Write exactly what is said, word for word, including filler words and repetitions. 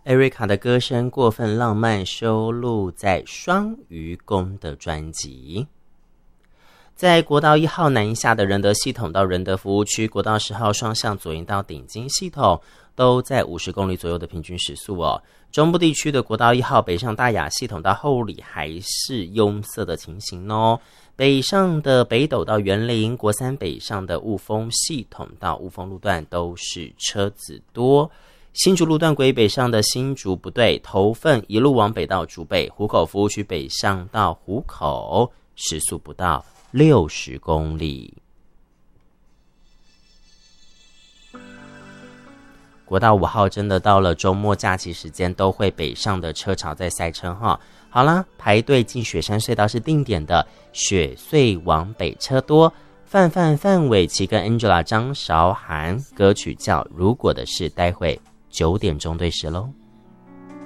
艾瑞卡的歌声过分浪漫收录在双鱼宫的专辑。在国道一号南一下的仁德系统到仁德服务区，国道十号双向左营到顶金系统都在五十公里左右的平均时速哦。中部地区的国道一号北上大雅系统到后里还是拥塞的情形哦。北上的北斗到园林，国三北上的雾峰系统到雾峰路段都是车子多。新竹路段轨北上的新竹不对，头份一路往北到竹北，湖口服务区北上到湖口，时速不到六十公里。国道五号真的到了周末假期时间都会北上的车潮在塞车哈。好啦，排队进雪山隧道是定点的，雪隧往北车多。范范范玮琪跟 Angela 张韶涵歌曲叫如果的事，待会九点钟对时喽。